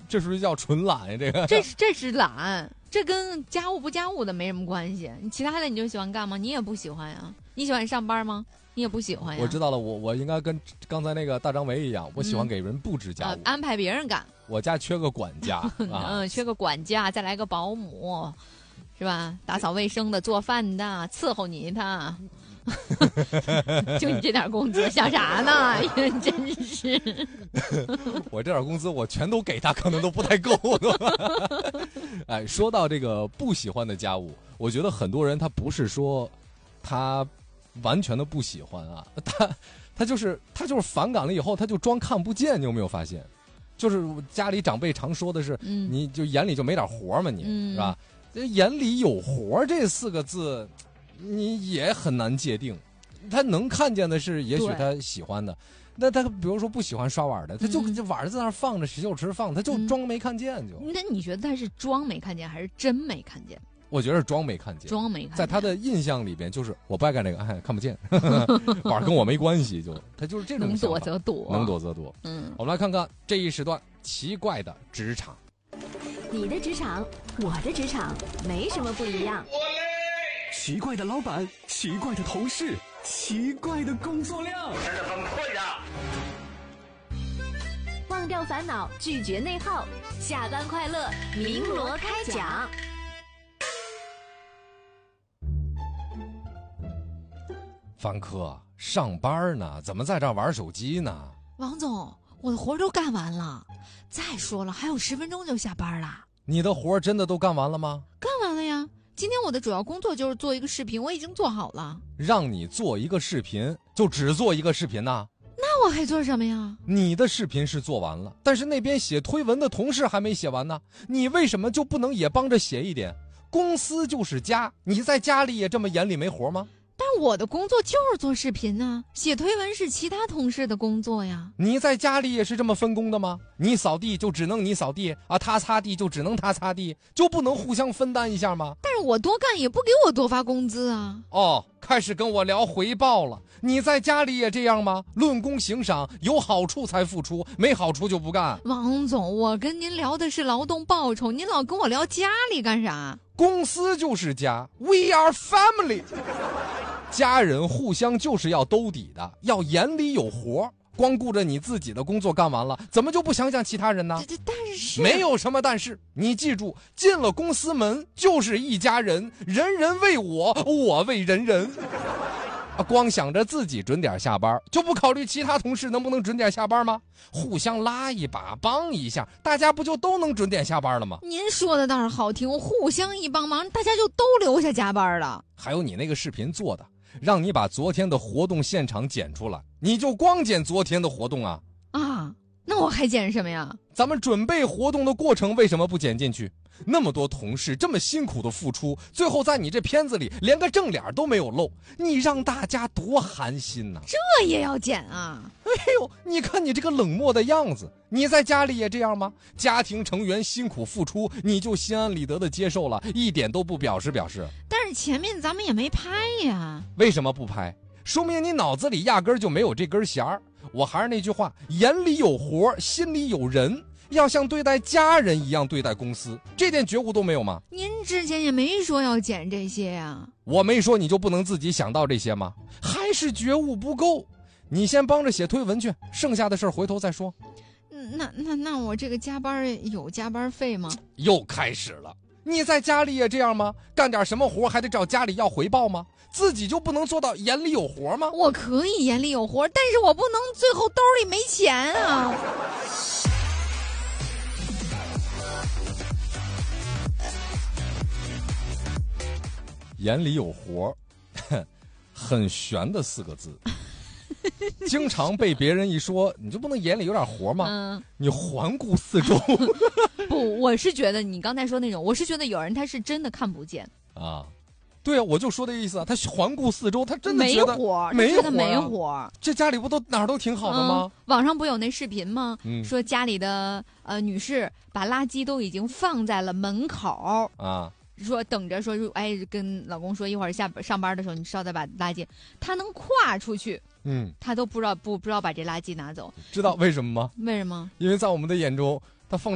这属于叫纯懒呀，这个。 这是懒，这跟家务不家务的没什么关系。你其他的你就喜欢干吗？你也不喜欢呀。你喜欢上班吗？你也不喜欢呀。 我知道了，我应该跟刚才那个大张维一样，我喜欢给人布置家务， 安排别人干。 我家缺个管家缺个管家，再来个保姆，是吧？打扫卫生的、做饭的、伺候你的。就你这点工资想啥呢？真是我这点工资我全都给他，可能都不太够。哎，说到这个不喜欢的家务，我觉得很多人他不是说他完全的不喜欢啊，他就是反感了以后他就装看不见。你有没有发现？就是家里长辈常说的是，你就眼里就没点活嘛，你是吧？眼里有活这4个字你也很难界定。他能看见的是也许他喜欢的，那他比如说不喜欢刷碗的，他就碗在那放着洗手池放，他就装没看见。 那你觉得他是装没看见还是真没看见？ 我觉得是装没看见。 装没看见， 在他的印象里边就是我不爱干这个，看不见。碗跟我没关系，他就是这种能躲则躲， 能躲则躲。我们来看看这一时段奇怪的职场。 你的职场，我的职场，没什么不一样。 奇怪的老板，奇怪的同事，奇怪的工作量，真的很困呀！ 忘掉烦恼，拒绝内耗，下班快乐，鸣锣开讲。 凡科，上班呢，怎么在这儿玩手机呢？ 王总，我的活都干完了。再说了，还有10分钟就下班了。 你的活真的都干完了吗？ 干完了呀。今天我的主要工作就是做一个视频，我已经做好了。 让你做一个视频，就只做一个视频呐？ 那我还做什么呀？ 你的视频是做完了，但是那边写推文的同事还没写完呢，你为什么就不能也帮着写一点？公司就是家，你在家里也这么眼里没活吗？ 但我的工作就是做视频啊，写推文是其他同事的工作呀。 你在家里也是这么分工的吗？你扫地就只能你扫地啊，他擦地就只能他擦地，就不能互相分担一下吗？ 但是我多干也不给我多发工资啊。 哦，开始跟我聊回报了。你在家里也这样吗？论功行赏，有好处才付出，没好处就不干。 王总，我跟您聊的是劳动报酬，您老跟我聊家里干啥？ 公司就是家 ，We are family。家人互相就是要兜底的，要眼里有活。光顾着你自己的工作干完了，怎么就不想想其他人呢？ 但是没有什么但是，你记住，进了公司门就是一家人，人人为我，我为人人。光想着自己准点下班，就不考虑其他同事能不能准点下班吗？互相拉一把，帮一下，大家不就都能准点下班了吗？ 您说的倒是好听，互相一帮忙，大家就都留下加班了。 还有你那个视频做的，让你把昨天的活动现场剪出来，你就光剪昨天的活动啊？ 啊，那我还剪什么呀？ 咱们准备活动的过程为什么不剪进去？那么多同事这么辛苦的付出，最后在你这片子里连个正脸都没有露，你让大家多寒心呐！ 这也要剪啊？ 哎呦，你看你这个冷漠的样子，你在家里也这样吗？家庭成员辛苦付出，你就心安理得的接受了，一点都不表示。 但是前面咱们也没拍呀。 为什么不拍？说明你脑子里压根儿就没有这根弦儿。我还是那句话，眼里有活，心里有人，要像对待家人一样对待公司，这点觉悟都没有吗？ 您之前也没说要剪这些呀。 我没说你就不能自己想到这些吗？还是觉悟不够？你先帮着写推文去，剩下的事儿回头再说。 那我这个加班有加班费吗？ 又开始了。你在家里也这样吗？干点什么活还得找家里要回报吗？自己就不能做到眼里有活吗？ 我可以眼里有活，但是我不能最后兜里没钱啊。 眼里有活，很玄的4个字。经常被别人一说，你就不能眼里有点活吗？你环顾四周。 不，我是觉得你刚才说那种，我是觉得有人他是真的看不见啊。对啊，我就说这意思啊。他环顾四周，他真的觉得没活。 这家里不都哪儿都挺好的吗？ 网上不有那视频吗？说家里的女士把垃圾都已经放在了门口啊。说等着说，哎，跟老公说一会儿上班的时候，你稍再把垃圾，他能跨出去，他都不知道把这垃圾拿走。 知道为什么吗？ 为什么？ 因为在我们的眼中，他放